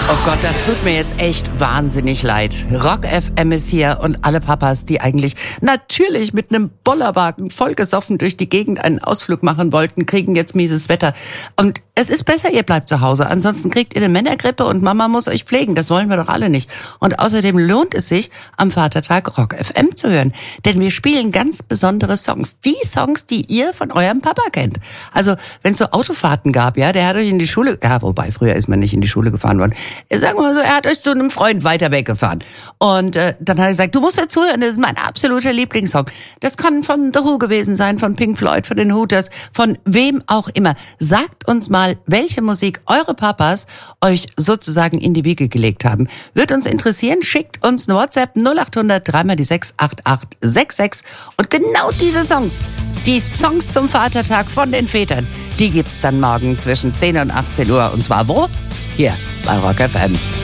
Oh Gott, das tut mir jetzt echt wahnsinnig leid. Rock FM ist hier und alle Papas, die eigentlich natürlich mit einem Bollerwagen vollgesoffen durch die Gegend einen Ausflug machen wollten, kriegen jetzt mieses Wetter. Und es ist besser, ihr bleibt zu Hause. Ansonsten kriegt ihr eine Männergrippe und Mama muss euch pflegen. Das wollen wir doch alle nicht. Und außerdem lohnt es sich, am Vatertag Rock FM zu hören. Denn wir spielen ganz besondere Songs. Die Songs, die ihr von eurem Papa kennt. Also, wenn es so Autofahrten gab, ja, der hat euch in die Schule, ja, wobei, früher ist man nicht in die Schule gefahren worden. Sagen wir mal so, er hat euch zu einem Freund weiter weggefahren. Und dann hat er gesagt, du musst ja zuhören, das ist mein absoluter Lieblingssong. Das kann von The Who gewesen sein, von Pink Floyd, von den Hooters, von wem auch immer. Sagt uns mal, welche Musik eure Papas euch sozusagen in die Wiege gelegt haben. Wird uns interessieren, schickt uns eine WhatsApp 0800 3 die 6 8866 und genau diese Songs, die Songs zum Vatertag von den Vätern, die gibt's dann morgen zwischen 10 und 18 Uhr. Und zwar wo? Hier bei Rock FM.